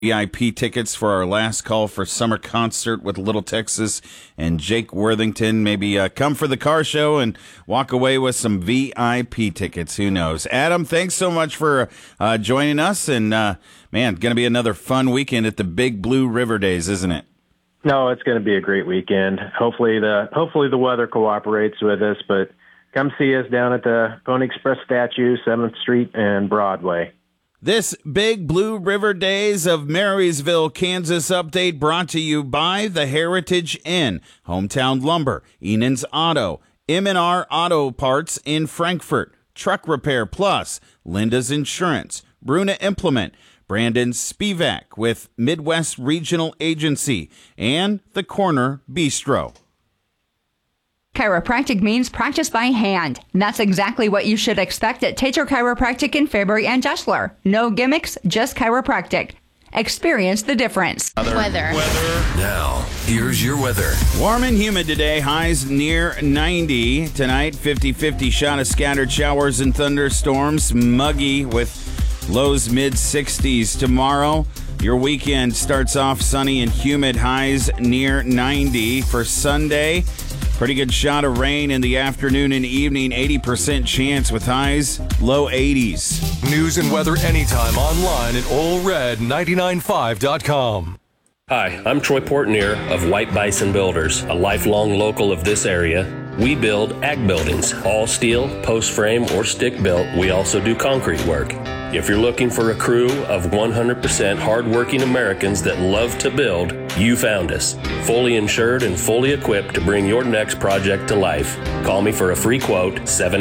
VIP tickets for our last call for summer concert with Little Texas and Jake Worthington. Maybe come for the car show and walk away with some VIP tickets. Who knows? Adam, thanks so much for joining us. And, man, going to be another fun weekend at the Big Blue River Days, isn't it? No, it's going to be a great weekend. Hopefully the weather cooperates with us, but come see us down at the Pony Express statue, 7th Street and Broadway. This Big Blue River Days of Marysville, Kansas update brought to you by the Heritage Inn, Hometown Lumber, Enan's Auto, M&R Auto Parts in Frankfort, Truck Repair Plus, Linda's Insurance, Bruna Implement, Brandon Spivak with Midwest Regional Agency, and The Corner Bistro. Chiropractic means practice by hand. That's exactly what you should expect at Tater Chiropractic in Fairbury and Deshler. No gimmicks, just chiropractic. Experience the difference. Weather. Now, here's your weather. Warm and humid today, highs near 90. Tonight, 50-50 shot of scattered showers and thunderstorms. Muggy with lows mid-60s. Tomorrow, your weekend starts off sunny and humid, highs near 90. For Sunday, pretty good shot of rain in the afternoon and evening, 80% chance with highs low 80s. News and weather anytime online at allred995.com. Hi, I'm Troy Portnier of White Bison Builders, a lifelong local of this area. We build ag buildings, all steel, post frame, or stick built. We also do concrete work. If you're looking for a crew of 100% hardworking Americans that love to build, you found us. Fully insured and fully equipped to bring your next project to life. Call me for a free quote,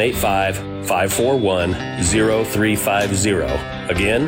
785-541-0350. Again,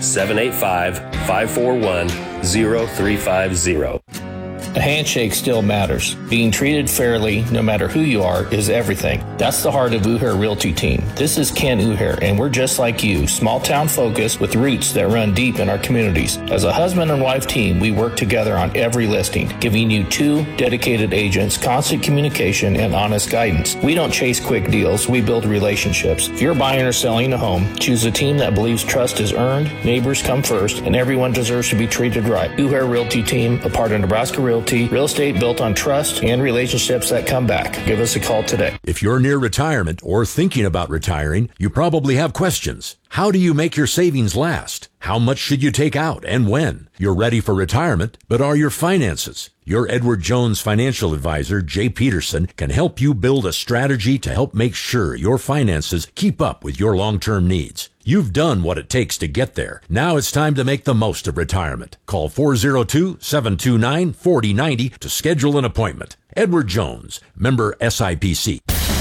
785-541-0350. A handshake still matters. Being treated fairly, no matter who you are, is everything. That's the heart of Uher Realty Team. This is Ken Uher, and we're just like you, small town focused with roots that run deep in our communities. As a husband and wife team, we work together on every listing, giving you 2 dedicated agents, constant communication, and honest guidance. We don't chase quick deals, we build relationships. If you're buying or selling a home, choose a team that believes trust is earned, neighbors come first, and everyone deserves to be treated right. Uher Realty Team, a part of Nebraska Realty, real estate built on trust and relationships that come back. Give us a call today. If you're near retirement or thinking about retiring, you probably have questions. How do you make your savings last? How much should you take out and when? You're ready for retirement, but are your finances? Your Edward Jones financial advisor, Jay Peterson, can help you build a strategy to help make sure your finances keep up with your long-term needs. You've done what it takes to get there. Now it's time to make the most of retirement. Call 402-729-4090 to schedule an appointment. Edward Jones, member SIPC.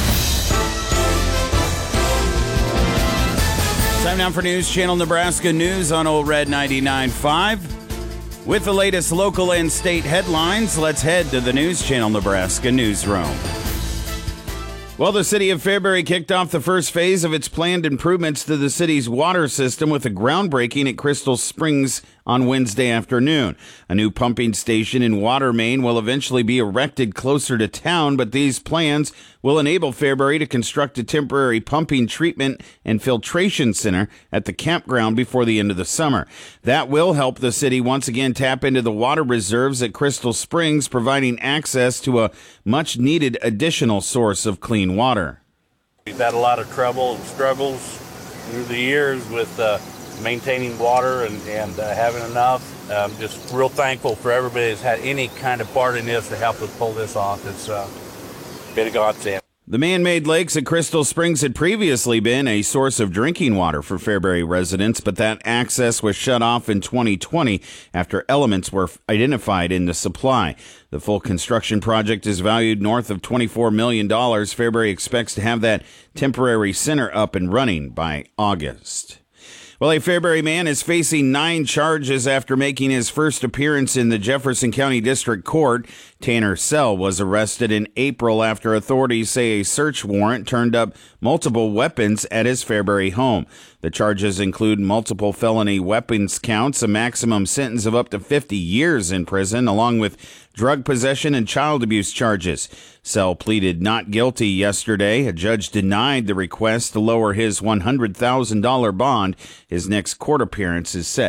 Time now for News Channel Nebraska News on Old Red 99.5. With the latest local and state headlines, let's head to the News Channel Nebraska newsroom. Well, the city of Fairbury kicked off the first phase of its planned improvements to the city's water system with a groundbreaking at Crystal Springs on Wednesday afternoon. A new pumping station and water main will eventually be erected closer to town, but these plans will enable Fairbury to construct a temporary pumping treatment and filtration center at the campground before the end of the summer. That will help the city once again tap into the water reserves at Crystal Springs, providing access to a much-needed additional source of clean water. We've had a lot of trouble and struggles through the years with maintaining water and having enough. I'm just real thankful for everybody that's had any kind of part in this to help us pull this off. It's been a godsend. The man-made lakes at Crystal Springs had previously been a source of drinking water for Fairbury residents, but that access was shut off in 2020 after elements were identified in the supply. The full construction project is valued north of $24 million. Fairbury expects to have that temporary center up and running by August. Well, a Fairbury man is facing 9 charges after making his first appearance in the Jefferson County District Court. Tanner Sell was arrested in April after authorities say a search warrant turned up multiple weapons at his Fairbury home. The charges include multiple felony weapons counts, a maximum sentence of up to 50 years in prison, along with drug possession and child abuse charges. Sell pleaded not guilty yesterday. A judge denied the request to lower his $100,000 bond. His next court appearance is set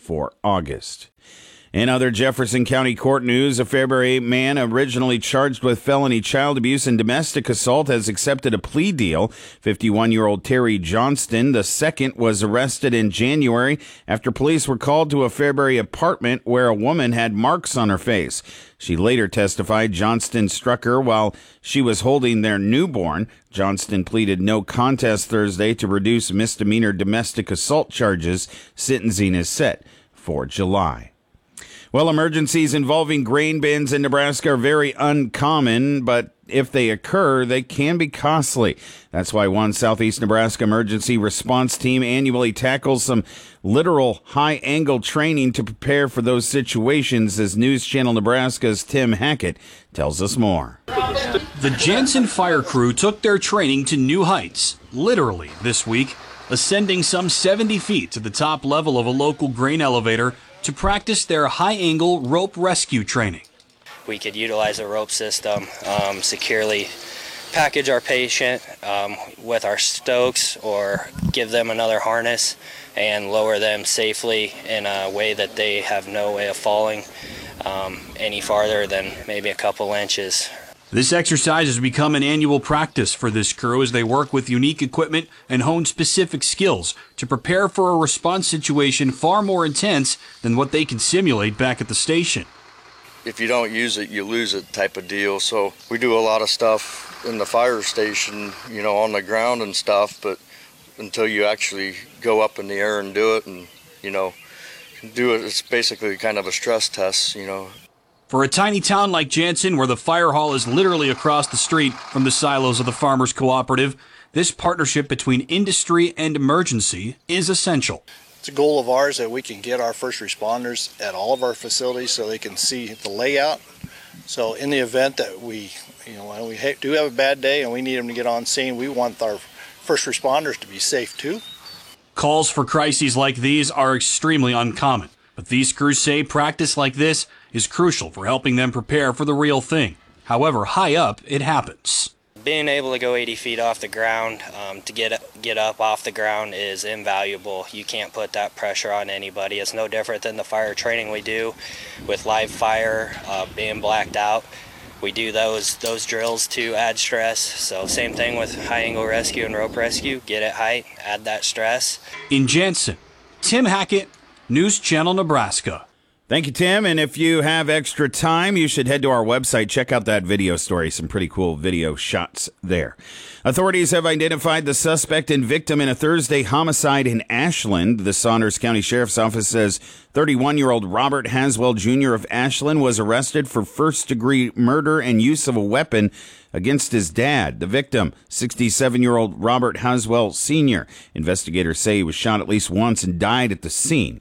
for August. In other Jefferson County court news, a Fairbury man originally charged with felony child abuse and domestic assault has accepted a plea deal. 51-year-old Terry Johnston II was arrested in January after police were called to a Fairbury apartment where a woman had marks on her face. She later testified Johnston struck her while she was holding their newborn. Johnston pleaded no contest Thursday to reduce misdemeanor domestic assault charges. Sentencing is set for July. Well, emergencies involving grain bins in Nebraska are very uncommon, but if they occur, they can be costly. That's why one Southeast Nebraska emergency response team annually tackles some literal high-angle training to prepare for those situations, as News Channel Nebraska's Tim Hackett tells us more. The Jansen fire crew took their training to new heights, literally, this week, ascending some 70 feet to the top level of a local grain elevator to practice their high-angle rope rescue training. We could utilize a rope system, securely package our patient with our stokes, or give them another harness and lower them safely in a way that they have no way of falling any farther than maybe a couple inches. This exercise has become an annual practice for this crew as they work with unique equipment and hone specific skills to prepare for a response situation far more intense than what they can simulate back at the station. If you don't use it, you lose it type of deal. So we do a lot of stuff in the fire station, on the ground and stuff, but until you actually go up in the air and do it and, do it, it's basically kind of a stress test, For a tiny town like Jansen, where the fire hall is literally across the street from the silos of the Farmers Cooperative, this partnership between industry and emergency is essential. It's a goal of ours that we can get our first responders at all of our facilities so they can see the layout. So in the event that we do have a bad day and we need them to get on scene, we want our first responders to be safe too. Calls for crises like these are extremely uncommon, but these crews say practice like this is crucial for helping them prepare for the real thing. However high up it happens. Being able to go 80 feet off the ground to get up off the ground is invaluable. You can't put that pressure on anybody. It's no different than the fire training we do with live fire, being blacked out. We do those drills to add stress. So same thing with high angle rescue and rope rescue. Get at height, add that stress. In Jansen, Tim Hackett, News Channel Nebraska. Thank you, Tim. And if you have extra time, you should head to our website. Check out that video story. Some pretty cool video shots there. Authorities have identified the suspect and victim in a Thursday homicide in Ashland. The Saunders County Sheriff's Office says 31-year-old Robert Haswell Jr. of Ashland was arrested for first-degree murder and use of a weapon against his dad. The victim, 67-year-old Robert Haswell Sr. Investigators say he was shot at least once and died at the scene.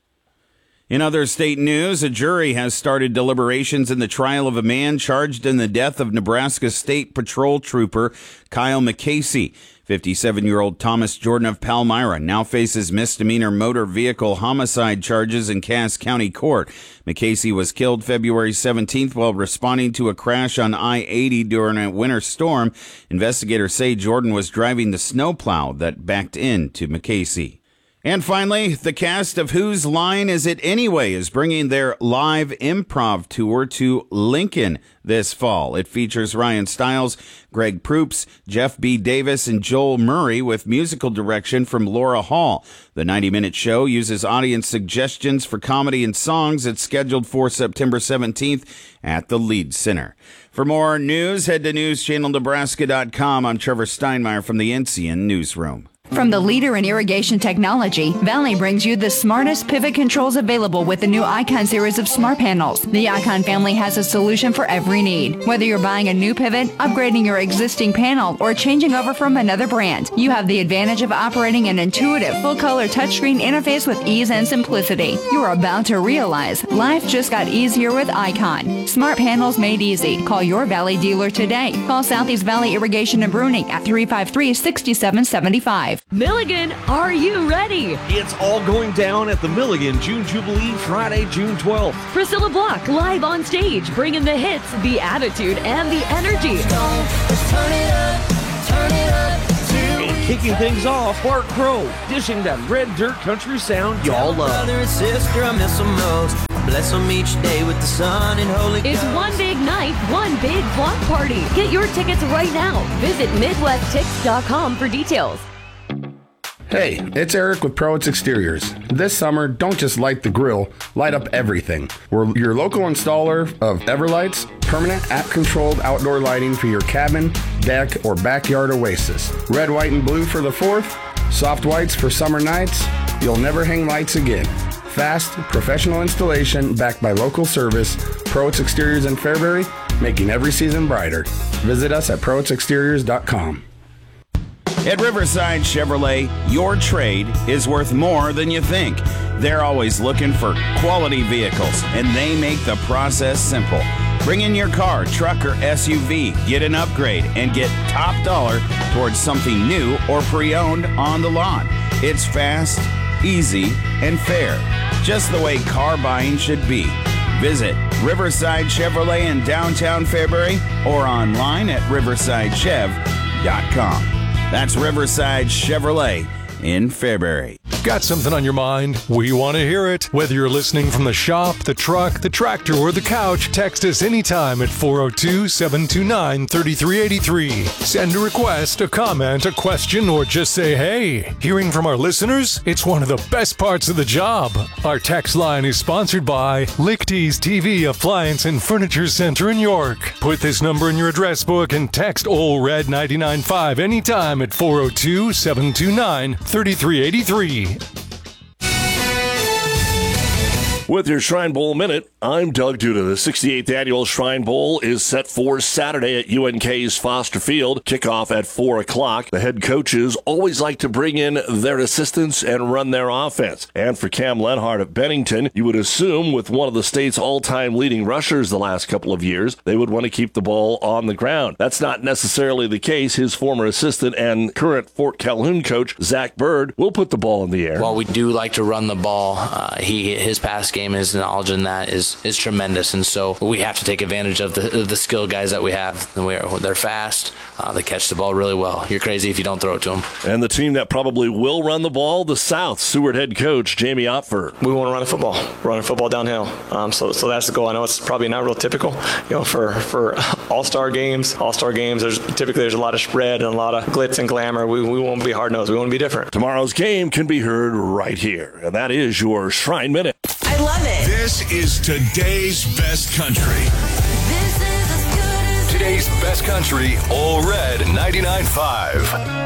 In other state news, a jury has started deliberations in the trial of a man charged in the death of Nebraska State Patrol Trooper Kyle McCasey. 57-year-old Thomas Jordan of Palmyra now faces misdemeanor motor vehicle homicide charges in Cass County Court. McCasey was killed February 17th while responding to a crash on I-80 during a winter storm. Investigators say Jordan was driving the snowplow that backed into McCasey. And finally, the cast of Whose Line Is It Anyway is bringing their live improv tour to Lincoln this fall. It features Ryan Stiles, Greg Proops, Jeff B. Davis, and Joel Murray with musical direction from Laura Hall. The 90-minute show uses audience suggestions for comedy and songs. It's scheduled for September 17th at the Lead Center. For more news, head to newschannelnebraska.com. I'm Trevor Steinmeier from the NCN Newsroom. From the leader in irrigation technology, Valley brings you the smartest pivot controls available with the new Icon series of smart panels. The Icon family has a solution for every need. Whether you're buying a new pivot, upgrading your existing panel, or changing over from another brand, you have the advantage of operating an intuitive, full-color touchscreen interface with ease and simplicity. You're about to realize life just got easier with Icon. Smart panels made easy. Call your Valley dealer today. Call Southeast Valley Irrigation and Bruning at 353-6775. Milligan, are you ready? It's all going down at the Milligan June Jubilee, Friday, June 12th. Priscilla Block live on stage, bringing the hits, the attitude, and the energy. Let's turn it up, turn it up. Kicking things off, Bart Crow, dishing that red dirt country sound y'all love. Brother and sister, I miss them most. Bless them each day with the sun and Holy Ghost. It's one big night, one big block party. Get your tickets right now. Visit MidwestTix.com for details. Hey, it's Eric with Prowitz Exteriors. This summer, don't just light the grill, light up everything. We're your local installer of Everlights, permanent app-controlled outdoor lighting for your cabin, deck, or backyard oasis. Red, white, and blue for the 4th, soft whites for summer nights. You'll never hang lights again. Fast, professional installation backed by local service. Prowitz Exteriors in Fairbury, making every season brighter. Visit us at ProwitzExteriors.com. At Riverside Chevrolet, your trade is worth more than you think. They're always looking for quality vehicles, and they make the process simple. Bring in your car, truck, or SUV, get an upgrade, and get top dollar towards something new or pre-owned on the lot. It's fast, easy, and fair, just the way car buying should be. Visit Riverside Chevrolet in downtown Fairbury or online at riversidechev.com. That's Riverside Chevrolet in Fairbury. Got something on your mind? We want to hear it. Whether you're listening from the shop, the truck, the tractor, or the couch, text us anytime at 402-729-3383. Send a request, a comment, a question, or just say hey. Hearing from our listeners? It's one of the best parts of the job. Our text line is sponsored by Lichty's TV Appliance and Furniture Center in York. Put this number in your address book and text OLRED 995 anytime at 402-729-3383. With your Shrine Bowl Minute, I'm Doug Duda. The 68th Annual Shrine Bowl is set for Saturday at UNK's Foster Field. Kickoff at 4 o'clock. The head coaches always like to bring in their assistants and run their offense. And for Cam Lenhart of Bennington, you would assume with one of the state's all-time leading rushers the last couple of years, they would want to keep the ball on the ground. That's not necessarily the case. His former assistant and current Fort Calhoun coach, Zach Bird, will put the ball in the air. While we do like to run the ball, his pass game, his knowledge in that is tremendous, and so we have to take advantage of the skilled guys that we have. They're fast, they catch the ball really well. You're crazy if you don't throw it to them. And the team that probably will run the ball, the South, Seward head coach Jamie Opfer. We want to run the football downhill. So that's the goal. I know it's probably not real typical, for all-star games. There's a lot of spread and a lot of glitz and glamour. We won't be hard-nosed. We want to be different. Tomorrow's game can be heard right here, and that is your Shrine Minute. I love it. This is today's best country. This is as good as Today's best country, All Red 99.5.